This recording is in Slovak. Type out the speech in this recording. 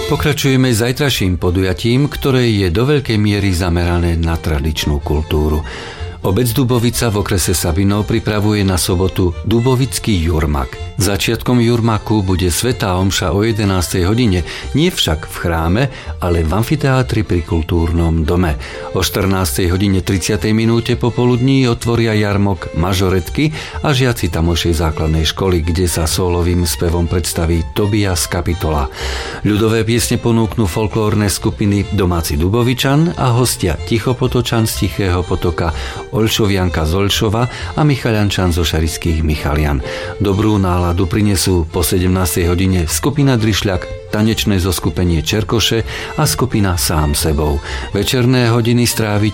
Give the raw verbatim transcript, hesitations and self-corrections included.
Pokračujeme zajtraším podujatím, ktoré je do veľkej miery zamerané na tradičnú kultúru. Obec Dubovica v okrese Sabinov pripravuje na sobotu Dubovický jurmak. Začiatkom jurmaku bude svätá omša o jedenástej hodine, nie však v chráme, ale v amfiteátri pri kultúrnom dome. O štrnástej hodine tridsiatej minúte popoludní otvoria jarmok mažoretky a žiaci tamošej základnej školy, kde sa sólovým spevom predstaví Tobias Kapitola. Ľudové piesne ponúknú folklórne skupiny Domáci Dubovičan a hostia Tichopotočan z Tichého potoka, Olšovianka z Olšova a Michaliančan zo Šarických Michalian. Dobrú náladu prinesú po sedemnástej hodine skupina Drišľak, tanečné zoskupenie Čerkoše a skupina Sám sebou. Večerné hodiny stráviť